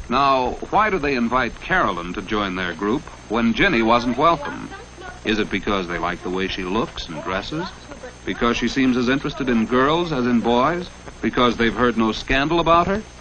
Now, why do they invite Carolyn to join their group when Ginny wasn't welcome? Is it because they like the way she looks and dresses? Because she seems as interested in girls as in boys? Because they've heard no scandal about her?